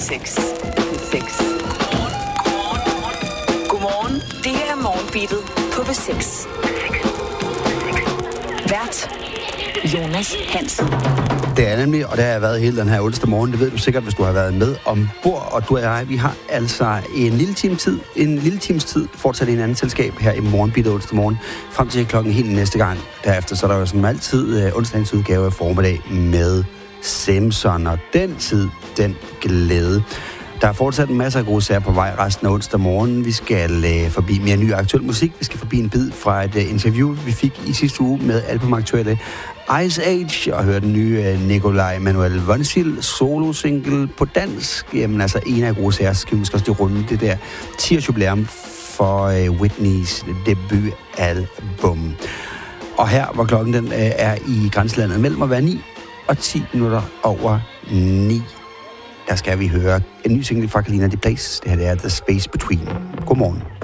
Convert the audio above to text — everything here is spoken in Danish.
6. Godmorgen. Det her er Morgenbeatet på B6. Vært Jonas Hansen. Det er nemlig, og det har jeg været hele den her onsdag morgen. Det ved du sikkert, hvis du har været med ombord. Og du og jeg, vi har altså en lille times tid fortsat i en anden selskab her i Morgenbeatet onsdag morgen. Frem til klokken helt næste gang. Derefter så er der jo som altid onsdagens udgave af formiddag med Simpson. Og den tid, den glæde. Der er fortsat en masse af gode sager på vej resten af onsdag morgen. Vi skal forbi mere ny aktuel musik. Vi skal forbi en bid fra et interview, vi fik i sidste uge med albumaktuelle Ice Age, og høre den nye Nikolaj Manuel Vonsil solo-single på dansk. Jamen altså, en af gode sager skal vi måske også runde det der 10-års jubilæum for Whitneys debutalbum. Og her, hvor klokken den er i grænselandet mellem at være 9 og 10 minutter over 9. Der skal vi høre en ny single fra Kalina Displays. Det her det er The Space Between. Godmorgen.